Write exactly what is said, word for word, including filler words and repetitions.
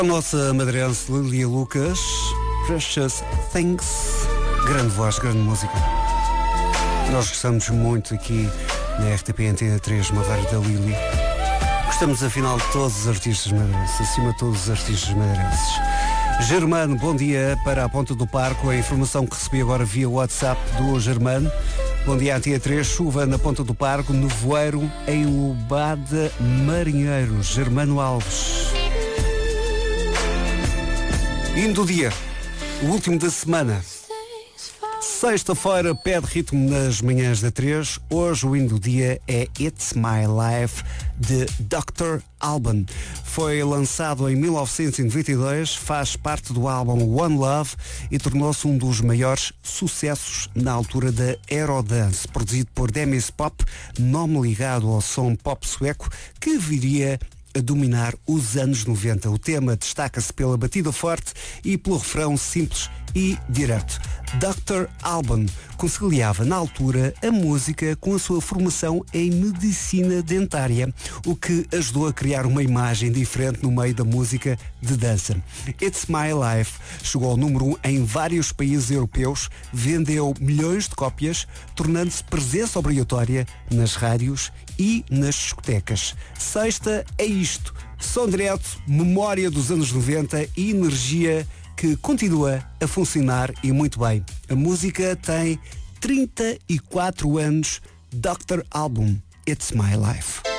A nossa madeirense Lilia Lucas, Precious Things, grande voz, grande música. Nós gostamos muito aqui na R T P Antena três Madeira da Lili. Gostamos afinal de todos os artistas madeirenses, acima de todos os artistas madeirenses. Germano, bom dia para a Ponta do Parco. A informação que recebi agora via WhatsApp do Germano. Bom dia, Antena três, chuva na Ponta do Parco, nevoeiro em Lobada Marinheiro. Germano Alves. Indo o dia, o último da semana. Sexta-feira pede ritmo nas manhãs da três. Hoje o hino do dia é It's My Life, de doutor Alban. Foi lançado em mil novecentos e noventa e dois, faz parte do álbum One Love e tornou-se um dos maiores sucessos na altura da Eurodance, produzido por Demis Pop, nome ligado ao som pop sueco que viria a dominar os anos noventa. O tema destaca-se pela batida forte e pelo refrão simples e direto. doutor Alban conciliava na altura a música com a sua formação em medicina dentária, o que ajudou a criar uma imagem diferente no meio da música de dança. It's My Life chegou ao número um em vários países europeus, vendeu milhões de cópias, tornando-se presença obrigatória nas rádios e nas discotecas. Sexta é isto, som direto, memória dos anos noventa e energia que continua a funcionar e muito bem. A música tem trinta e quatro anos. doutor Alban, It's My Life.